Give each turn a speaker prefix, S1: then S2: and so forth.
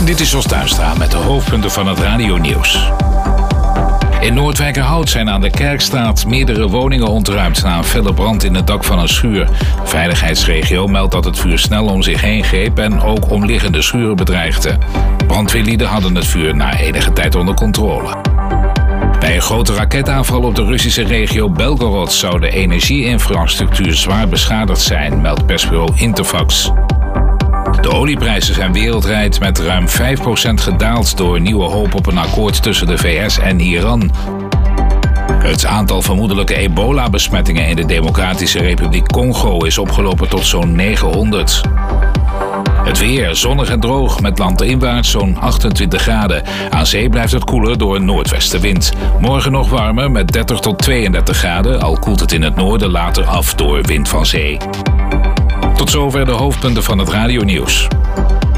S1: Dit is Jos Tuinstra met de hoofdpunten van het radionieuws. In Noordwijkerhout zijn aan de Kerkstraat meerdere woningen ontruimd na een felle brand in het dak van een schuur. De veiligheidsregio meldt dat het vuur snel om zich heen greep en ook omliggende schuren bedreigde. Brandweerlieden hadden het vuur na enige tijd onder controle. Bij een grote raketaanval op de Russische regio Belgorod zou de energieinfrastructuur zwaar beschadigd zijn, meldt persbureau Interfax. De olieprijzen zijn wereldwijd met ruim 5% gedaald door nieuwe hoop op een akkoord tussen de VS en Iran. Het aantal vermoedelijke ebola-besmettingen in de Democratische Republiek Congo is opgelopen tot zo'n 900. Het weer zonnig en droog met landinwaarts zo'n 28 graden. Aan zee blijft het koeler door een noordwestenwind. Morgen nog warmer met 30 tot 32 graden, al koelt het in het noorden later af door wind van zee. Tot zover de hoofdpunten van het radionieuws.